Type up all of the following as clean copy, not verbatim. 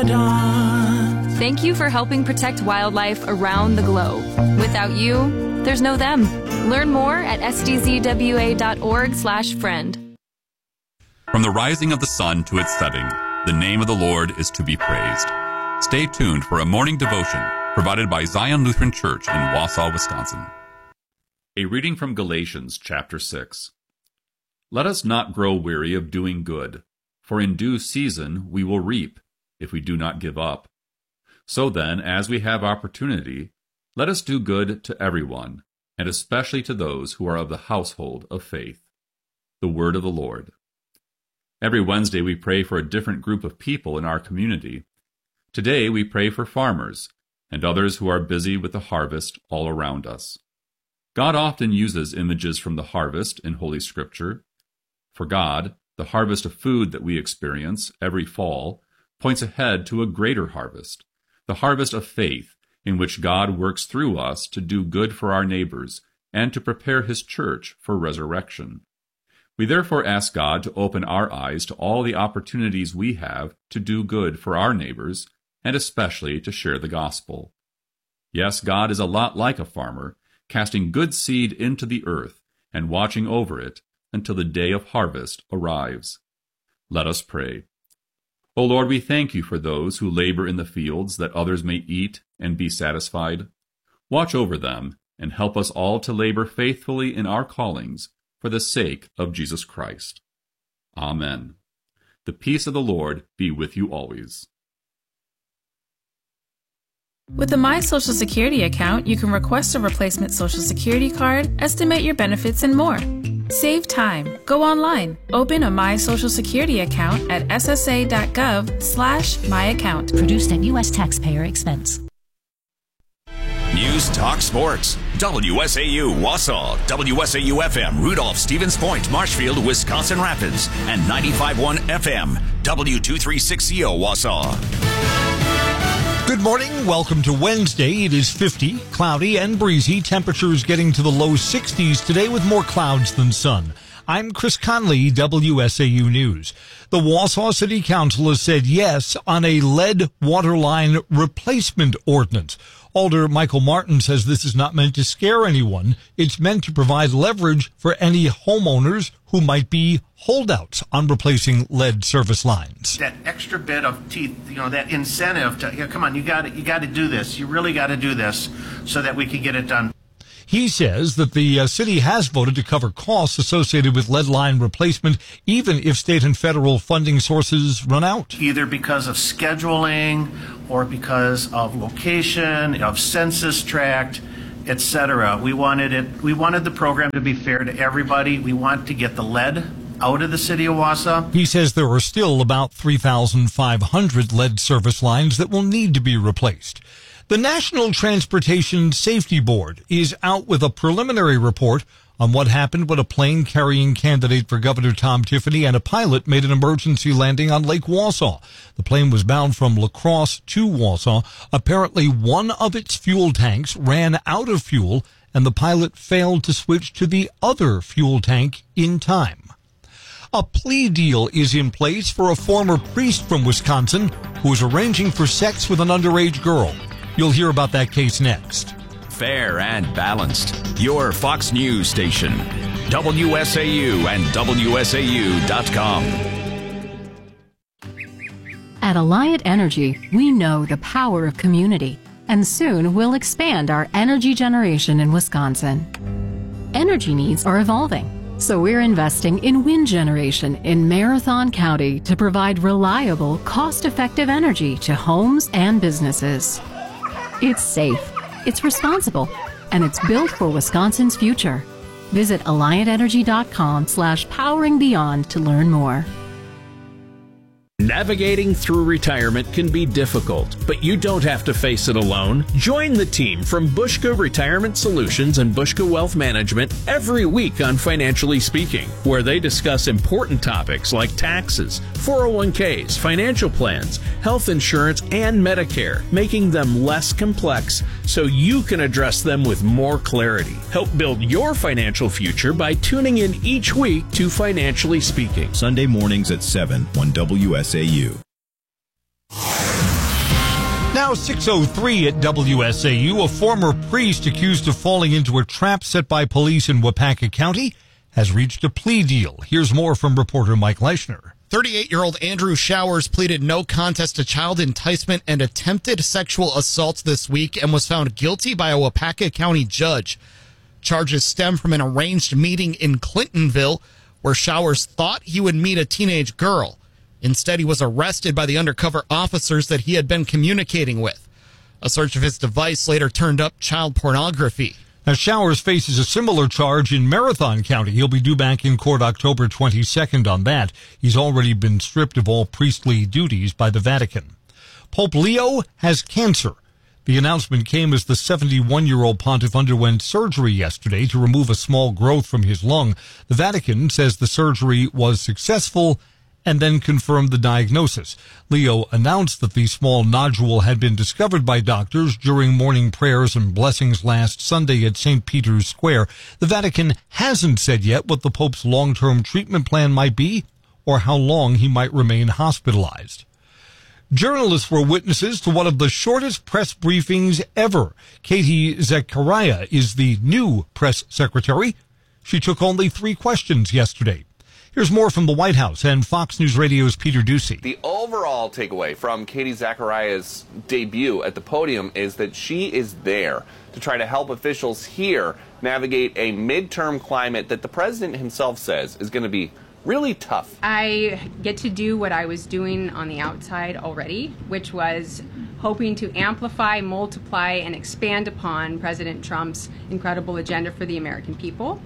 dawn. Thank you for helping protect wildlife around the globe. Without you, there's no them. Learn more at sdzwa.org/friend. From the rising of the sun to its setting, the name of the Lord is to be praised. Stay tuned for a morning devotion provided by Zion Lutheran Church in Wausau, Wisconsin. A reading from Galatians chapter 6. Let us not grow weary of doing good, for in due season we will reap, if we do not give up. So then, as we have opportunity, let us do good to everyone, and especially to those who are of the household of faith. The word of the Lord. Every Wednesday we pray for a different group of people in our community. Today we pray for farmers and others who are busy with the harvest all around us. God often uses images from the harvest in Holy Scripture. For God, the harvest of food that we experience every fall points ahead to a greater harvest, the harvest of faith, in which God works through us to do good for our neighbors and to prepare His church for resurrection. We therefore ask God to open our eyes to all the opportunities we have to do good for our neighbors, and especially to share the gospel. Yes, God is a lot like a farmer, casting good seed into the earth and watching over it until the day of harvest arrives. Let us pray. O Lord, we thank you for those who labor in the fields that others may eat and be satisfied. Watch over them and help us all to labor faithfully in our callings for the sake of Jesus Christ. Amen. The peace of the Lord be with you always. With the My Social Security account, you can request a replacement Social Security card, estimate your benefits, and more. Save time. Go online. Open a My Social Security account at ssa.gov/myaccount. Produced at U.S. taxpayer expense. News Talk Sports. WSAU Wausau, WSAU FM Rudolph Stevens Point, Marshfield, Wisconsin Rapids, and 95.1 FM W236CO Wausau. Good morning. Welcome to Wednesday. It is 50, cloudy and breezy. Temperatures getting to the low 60s today with more clouds than sun. I'm Chris Conley, WSAU News. The Wausau City Council has said yes on a lead waterline replacement ordinance. Alder Michael Martin says this is not meant to scare anyone. It's meant to provide leverage for any homeowners who might be holdouts on replacing lead service lines. That extra bit of teeth, that incentive to, come on, you got to do this. You really got to do this so that we can get it done. He says that the city has voted to cover costs associated with lead line replacement, even if state and federal funding sources run out. Either because of scheduling or because of location, of census tract, etc. We wanted the program to be fair to everybody. We want to get the lead out of the city of Wausau. He says there are still about 3,500 lead service lines that will need to be replaced. The National Transportation Safety Board is out with a preliminary report on what happened when a plane carrying candidate for Governor Tom Tiffany and a pilot made an emergency landing on Lake Wausau. The plane was bound from La Crosse to Wausau. Apparently, one of its fuel tanks ran out of fuel, and the pilot failed to switch to the other fuel tank in time. A plea deal is in place for a former priest from Wisconsin who is arranging for sex with an underage girl. You'll hear about that case next. Fair and balanced. Your Fox News station. WSAU and WSAU.com. At Alliant Energy, we know the power of community, and soon we'll expand our energy generation in Wisconsin. Energy needs are evolving, so we're investing in wind generation in Marathon County to provide reliable, cost-effective energy to homes and businesses. It's safe, it's responsible, and it's built for Wisconsin's future. Visit AlliantEnergy.com/poweringbeyond to learn more. Navigating through retirement can be difficult, but you don't have to face it alone. Join the team from Bushka Retirement Solutions and Bushka Wealth Management every week on Financially Speaking, where they discuss important topics like taxes, 401ks, financial plans, health insurance, and Medicare, making them less complex so you can address them with more clarity. Help build your financial future by tuning in each week to Financially Speaking. Sunday mornings at 7 on WSAU. Now 6:03 at WSAU, a former priest accused of falling into a trap set by police in Waupaca County has reached a plea deal. Here's more from reporter Mike Leischner. 38-year-old Andrew Showers pleaded no contest to child enticement and attempted sexual assault this week and was found guilty by a Waupaca County judge. Charges stem from an arranged meeting in Clintonville where Showers thought he would meet a teenage girl. Instead, he was arrested by the undercover officers that he had been communicating with. A search of his device later turned up child pornography. Now, Showers faces a similar charge in Marathon County. He'll be due back in court October 22nd on that. He's already been stripped of all priestly duties by the Vatican. Pope Leo has cancer. The announcement came as the 71-year-old pontiff underwent surgery yesterday to remove a small growth from his lung. The Vatican says the surgery was successful and then confirmed the diagnosis. Leo announced that the small nodule had been discovered by doctors during morning prayers and blessings last Sunday at St. Peter's Square. The Vatican hasn't said yet what the Pope's long-term treatment plan might be or how long he might remain hospitalized. Journalists were witnesses to one of the shortest press briefings ever. Katie Zachariah is the new press secretary. She took only 3 questions yesterday. Here's more from the White House and Fox News Radio's Peter Ducey. The overall takeaway from Katie Zachariah's debut at the podium is that she is there to try to help officials here navigate a midterm climate that the president himself says is going to be really tough. I get to do what I was doing on the outside already, which was hoping to amplify, multiply, and expand upon President Trump's incredible agenda for the American people.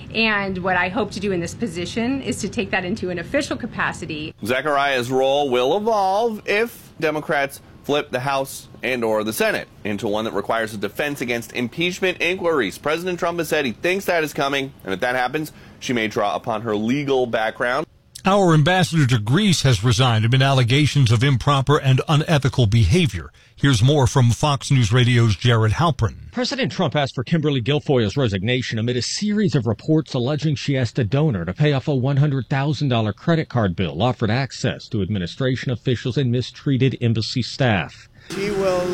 And what I hope to do in this position is to take that into an official capacity. Zachariah's role will evolve if Democrats flip the House and or the Senate into one that requires a defense against impeachment inquiries. President Trump has said he thinks that is coming, and if that happens, she may draw upon her legal background. Our ambassador to Greece has resigned amid allegations of improper and unethical behavior. Here's more from Fox News Radio's Jared Halpern. President Trump asked for Kimberly Guilfoyle's resignation amid a series of reports alleging she asked a donor to pay off a $100,000 credit card bill, offered access to administration officials, and mistreated embassy staff. She will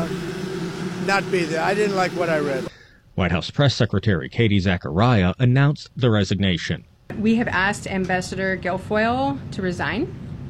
not be there. I didn't like what I read. White House Press Secretary Katie Zachariah announced the resignation. We have asked Ambassador Guilfoyle to resign.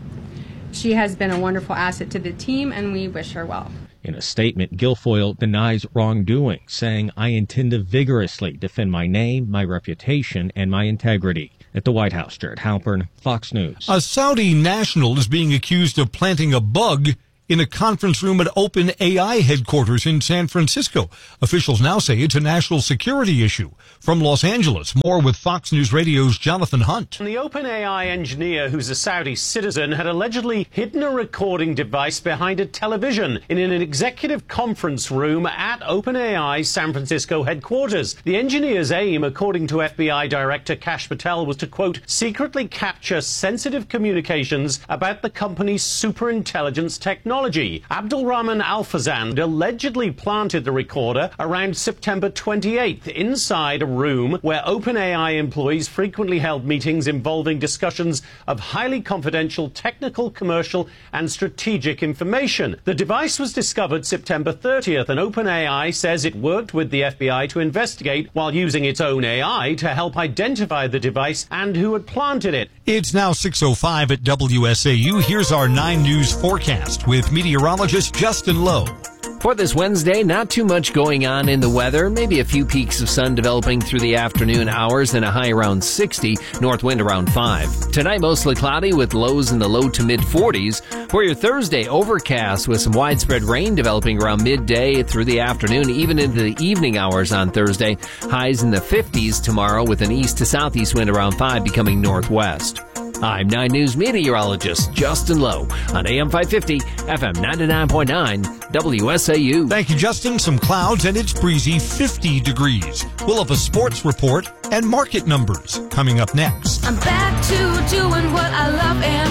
She has been a wonderful asset to the team, and we wish her well. In a statement, Guilfoyle denies wrongdoing, saying, "I intend to vigorously defend my name, my reputation, and my integrity." At the White House, Jared Halpern, Fox News. A Saudi national is being accused of planting a bug in a conference room at OpenAI headquarters in San Francisco. Officials now say it's a national security issue. From Los Angeles, more with Fox News Radio's Jonathan Hunt. The OpenAI engineer, who's a Saudi citizen, had allegedly hidden a recording device behind a television in an executive conference room at OpenAI's San Francisco headquarters. The engineer's aim, according to FBI Director Kash Patel, was to, quote, secretly capture sensitive communications about the company's superintelligence technology. Abdulrahman Al-Fazan allegedly planted the recorder around September 28th inside a room where OpenAI employees frequently held meetings involving discussions of highly confidential technical, commercial, and strategic information. The device was discovered September 30th, and OpenAI says it worked with the FBI to investigate while using its own AI to help identify the device and who had planted it. It's now 6:05 at WSAU. Here's our 9 News forecast with meteorologist Justin Lowe. For this Wednesday, not too much going on in the weather. Maybe a few peaks of sun developing through the afternoon hours and a high around 60, north wind around 5. Tonight, mostly cloudy with lows in the low to mid 40s. For your Thursday, overcast with some widespread rain developing around midday through the afternoon, even into the evening hours on Thursday. Highs in the 50s tomorrow with an east to southeast wind around 5 becoming northwest. I'm 9 News meteorologist Justin Lowe on AM 550, FM 99.9, WSAU. Thank you, Justin. Some clouds and it's breezy, 50 degrees. We'll have a sports report and market numbers coming up next. I'm back to doing what I love and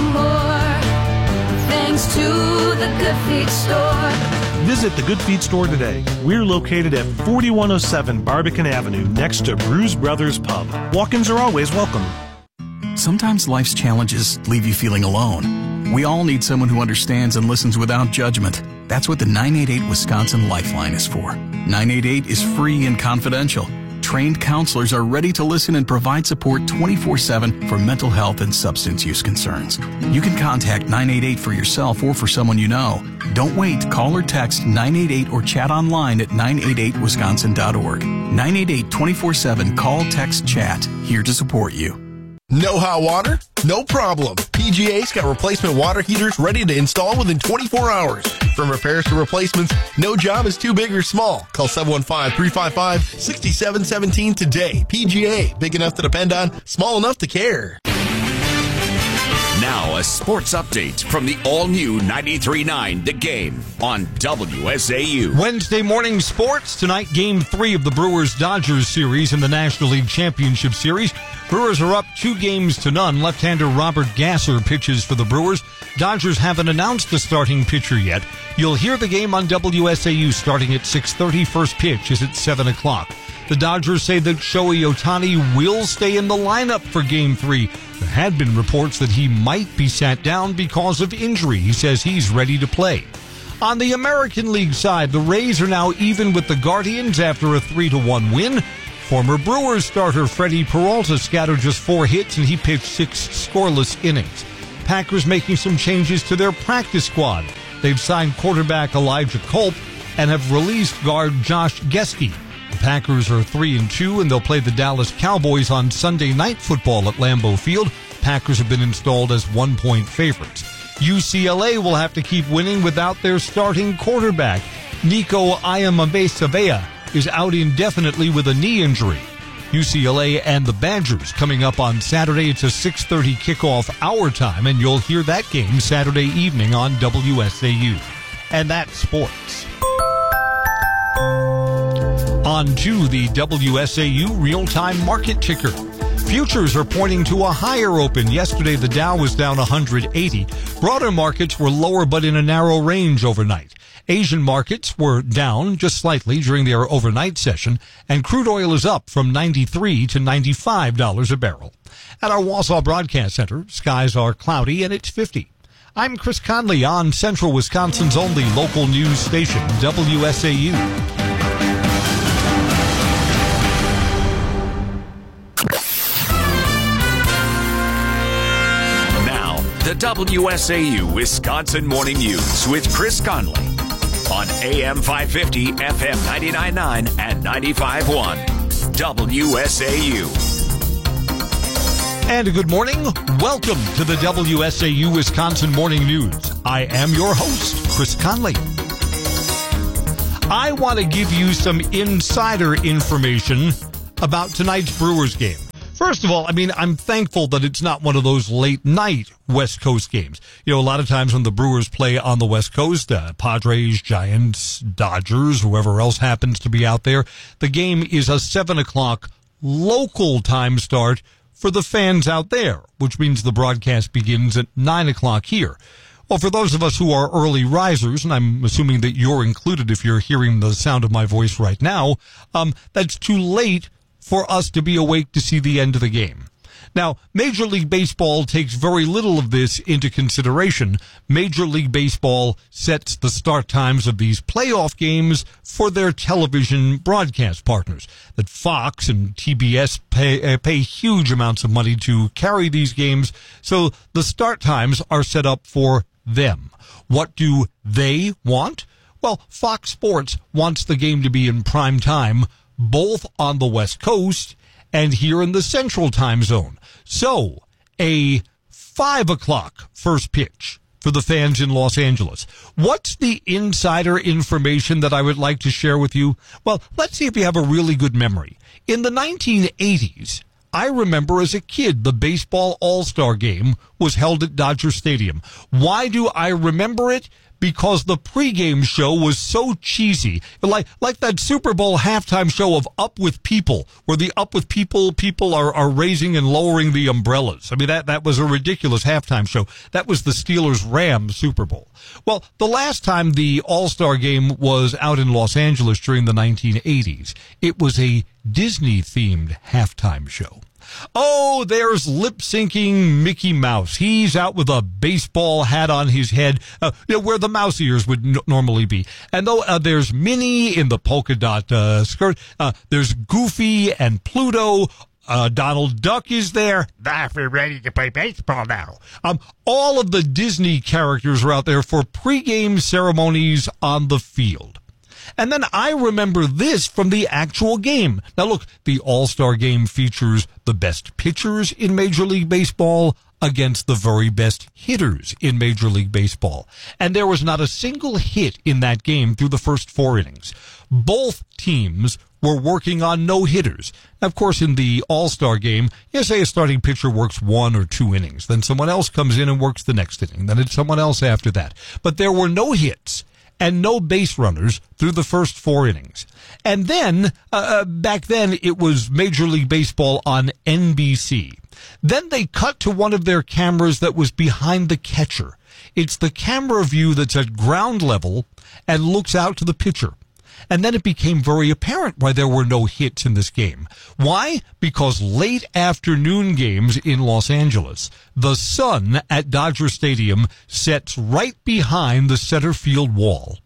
more, thanks to the Good Feet Store. Visit the Good Feet Store today. We're located at 4107 Barbican Avenue, next to Brews Brothers Pub. Walk-ins are always welcome. Sometimes life's challenges leave you feeling alone. We all need someone who understands and listens without judgment. That's That's what the 988 Wisconsin Lifeline is for. 988 is free and confidential. Trained counselors are ready to listen and provide support 24/7 for mental health and substance use concerns. You can contact 988 for yourself or for someone you know. Don't wait. Call or text 988 or chat online at 988wisconsin.org. 988 24/7. Call, text, chat. Here to support you. No hot water? No problem. PGA's got replacement water heaters ready to install within 24 hours. From repairs to replacements, no job is too big or small. Call 715-355-6717 today. PGA, big enough to depend on, small enough to care. Now a sports update from the all-new 93.9 The Game on WSAU. Wednesday morning sports. Tonight, Game 3 of the Brewers-Dodgers series in the National League Championship Series. Brewers are up 2-0. Left-hander Robert Gasser pitches for the Brewers. Dodgers haven't announced the starting pitcher yet. You'll hear the game on WSAU starting at 6:30. First pitch is at 7 o'clock. The Dodgers say that Shohei Ohtani will stay in the lineup for Game 3. There had been reports that he might be sat down because of injury. He says he's ready to play. On the American League side, the Rays are now even with the Guardians after a 3-1 win. Former Brewers starter Freddie Peralta scattered just 4 hits and he pitched 6 scoreless innings. Packers making some changes to their practice squad. They've signed quarterback Elijah Culp and have released guard Josh Geske. The Packers are 3-2 and they'll play the Dallas Cowboys on Sunday Night Football at Lambeau Field. Packers have been installed as 1-point favorites. UCLA will have to keep winning without their starting quarterback. Nico Iamaleava is out indefinitely with a knee injury. UCLA and the Badgers coming up on Saturday. It's a 6:30 kickoff our time, and you'll hear that game Saturday evening on WSAU. And that's sports. On to the WSAU real-time market ticker. Futures are pointing to a higher open. Yesterday, the Dow was down 180. Broader markets were lower but in a narrow range overnight. Asian markets were down just slightly during their overnight session, and crude oil is up from $93 to $95 a barrel. At our Wausau Broadcast Center, skies are cloudy and it's 50. I'm Chris Conley on Central Wisconsin's only local news station, WSAU. Now, the WSAU Wisconsin Morning News with Chris Conley on AM 550, FM 99.9, and 95.1 WSAU. And good morning. Welcome to the WSAU Wisconsin Morning News. I am your host, Chris Conley. I want to give you some insider information about tonight's Brewers game. First of all, I'm thankful that it's not one of those late-night West Coast games. You know, a lot of times when the Brewers play on the West Coast, Padres, Giants, Dodgers, whoever else happens to be out there, the game is a 7 o'clock local time start for the fans out there, which means the broadcast begins at 9 o'clock here. Well, for those of us who are early risers, and I'm assuming that you're included if you're hearing the sound of my voice right now, that's too late for us to be awake to see the end of the game. Now, Major League Baseball takes very little of this into consideration. Major League Baseball sets the start times of these playoff games for their television broadcast partners. That Fox and TBS pay huge amounts of money to carry these games, so the start times are set up for them. What do they want? Well, Fox Sports wants the game to be in prime time, both on the West Coast and here in the Central Time Zone. So, a 5 o'clock first pitch for the fans in Los Angeles. What's the insider information that I would like to share with you? Well, let's see if you have a really good memory. In the 1980s, I remember as a kid, the baseball all-star game was held at Dodger Stadium. Why do I remember it? Because the pregame show was so cheesy. Like that Super Bowl halftime show of Up With People, where the Up With People are raising and lowering the umbrellas. That was a ridiculous halftime show. That was the Steelers-Rams Super Bowl. Well, the last time the All-Star game was out in Los Angeles during the 1980s, it was a Disney-themed halftime show. Oh, there's lip-syncing Mickey Mouse. He's out with a baseball hat on his head, where the mouse ears would normally be. And there's Minnie in the polka dot skirt. There's Goofy and Pluto. Donald Duck is there. We're ready to play baseball now. All of the Disney characters are out there for pregame ceremonies on the field. And then I remember this from the actual game. Now look, the All-Star Game features the best pitchers in Major League Baseball against the very best hitters in Major League Baseball. And there was not a single hit in that game through the first 4 innings. Both teams were working on no-hitters. Of course, in the All-Star Game, you say a starting pitcher works 1 or 2 innings. Then someone else comes in and works the next inning. Then it's someone else after that. But there were no hits and no base runners through the first 4 innings. And then, back then, it was Major League Baseball on NBC. Then they cut to one of their cameras that was behind the catcher. It's the camera view that's at ground level and looks out to the pitcher. And then it became very apparent why there were no hits in this game. Why? Because late afternoon games in Los Angeles, the sun at Dodger Stadium sets right behind the center field wall.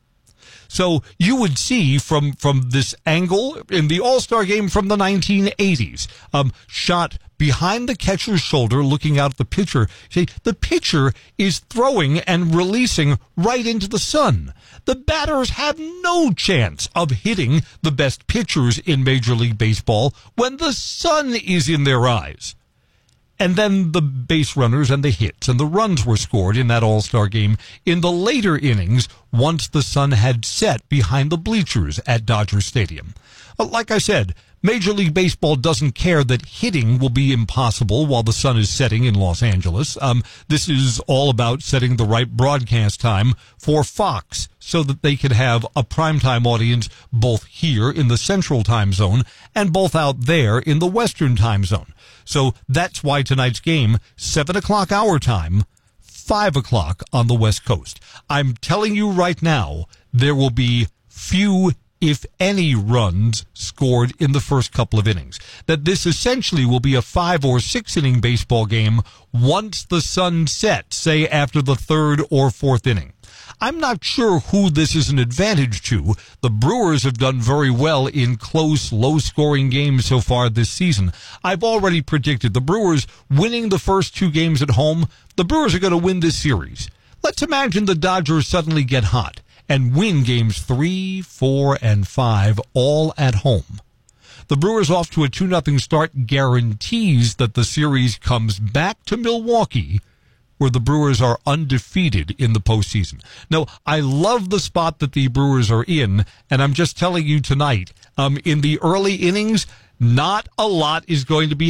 So you would see from this angle in the All-Star Game from the 1980s, shot behind the catcher's shoulder looking out at the pitcher. See, the pitcher is throwing and releasing right into the sun. The batters have no chance of hitting the best pitchers in Major League Baseball when the sun is in their eyes. And then the base runners and the hits and the runs were scored in that All-Star Game in the later innings once the sun had set behind the bleachers at Dodger Stadium. Like I said, Major League Baseball doesn't care that hitting will be impossible while the sun is setting in Los Angeles. This is all about setting the right broadcast time for Fox so that they can have a primetime audience both here in the Central Time Zone and both out there in the Western Time Zone. So that's why tonight's game, 7 o'clock our time, 5 o'clock on the West Coast. I'm telling you right now, there will be few, if any, runs scored in the first couple of innings. That this essentially will be a 5 or 6 inning baseball game once the sun sets, say after the 3rd or 4th inning. I'm not sure who this is an advantage to. The Brewers have done very well in close, low-scoring games so far this season. I've already predicted the Brewers winning the first 2 games at home. The Brewers are going to win this series. Let's imagine the Dodgers suddenly get hot and win games 3, 4, and 5 all at home. The Brewers off to a 2-0 start guarantees that the series comes back to Milwaukee, where the Brewers are undefeated in the postseason. No, I love the spot that the Brewers are in, and I'm just telling you tonight, in the early innings, not a lot is going to be